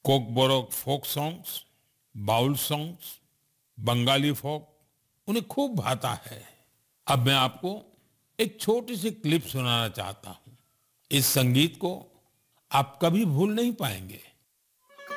Kokborok folk songs, bowl songs, Bengali फोक उन्हें खूब भाता है। अब मैं आपको एक छोटी सी क्लिप सुनाना चाहता हूं। इस संगीत को आप कभी भूल नहीं पाएंगे।